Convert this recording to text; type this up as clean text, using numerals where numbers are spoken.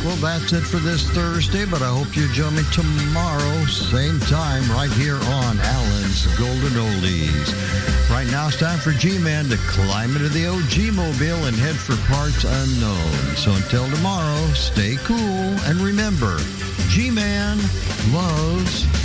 Well, that's it for this Thursday, but I hope you join me tomorrow, same time, right here on Alan's Golden Oldies. Right now, it's time for G-Man to climb into the OG Mobile and head for parts unknown. So until tomorrow, stay cool, and remember, G-Man loves